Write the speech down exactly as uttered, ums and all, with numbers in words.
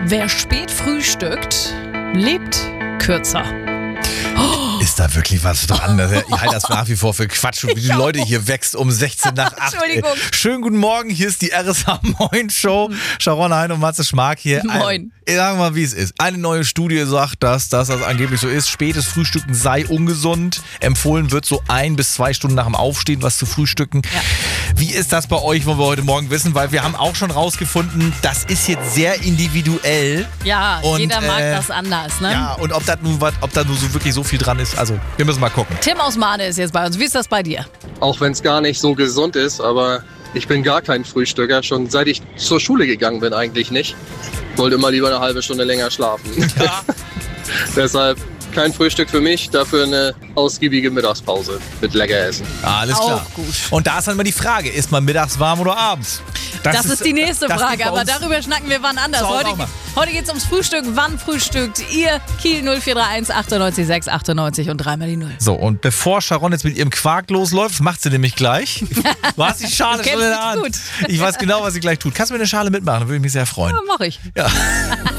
Wer spät frühstückt, lebt kürzer. Ist da wirklich was dran? Ich halte das nach wie vor für Quatsch. Und wie die Leute hier wächst um sechzehn nach acht. Entschuldigung. Schönen guten Morgen, hier ist die R S H Moin Show. Sharon Hein und Matze Schmark hier. Moin. Ein, sagen wir mal, wie es ist. Eine neue Studie sagt, dass, dass das angeblich so ist. Spätes Frühstücken sei ungesund. Empfohlen wird so ein bis zwei Stunden nach dem Aufstehen was zu frühstücken. Ja. Wie ist das bei euch, wollen wir heute Morgen wissen? Weil wir haben auch schon rausgefunden, das ist jetzt sehr individuell. Ja, und, jeder mag äh, das anders, ne? Ja, und ob da nun was, ob da nur so wirklich so viel dran ist, also wir müssen mal gucken. Tim aus Mahne ist jetzt bei uns. Wie ist das bei dir? Auch wenn es gar nicht so gesund ist, aber ich bin gar kein Frühstücker. Schon seit ich zur Schule gegangen bin eigentlich nicht. Wollte immer lieber eine halbe Stunde länger schlafen. Ja. Deshalb kein Frühstück für mich, dafür eine ausgiebige Mittagspause mit Leckeressen. Alles klar. Auch gut. Und da ist dann immer die Frage, ist man mittags warm oder abends? Das, das ist, ist die nächste das Frage, bei aber uns darüber schnacken wir wann anders. zu Hause Heute, auch mal. heute geht es ums Frühstück. Wann frühstückt ihr? Kiel null vier drei eins achtundneunzig sechs achtundneunzig und dreimal die Null. So, und bevor Sharon jetzt mit ihrem Quark losläuft, das macht sie nämlich gleich. Du hast die Schale Du schon in der kennst Hand. mich gut. Ich weiß genau, was sie gleich tut. Kannst du mir eine Schale mitmachen? Da würde ich mich sehr freuen. Ja, mach ich. Ja.